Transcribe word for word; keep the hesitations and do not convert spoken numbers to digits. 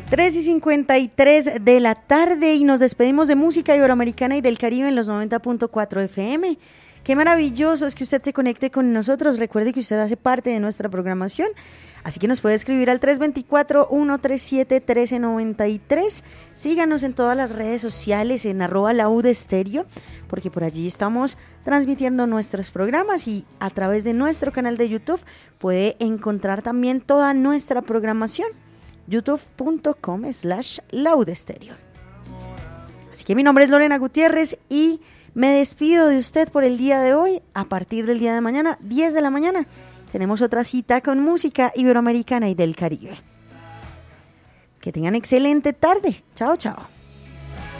tres y cincuenta y tres de la tarde y nos despedimos de música iberoamericana y del Caribe en los noventa punto cuatro F M. Qué maravilloso es que usted se conecte con nosotros. Recuerde que usted hace parte de nuestra programación, así que nos puede escribir al tres dos cuatro, uno tres siete, uno tres nueve tres. Síganos en todas las redes sociales en arroba laudestereo, porque por allí estamos transmitiendo nuestros programas y a través de nuestro canal de YouTube puede encontrar también toda nuestra programación. youtube punto com slash laudestereo. Así que mi nombre es Lorena Gutiérrez y me despido de usted por el día de hoy. A partir del día de mañana, diez de la mañana, tenemos otra cita con música iberoamericana y del Caribe. Que tengan excelente tarde. Chao, chao.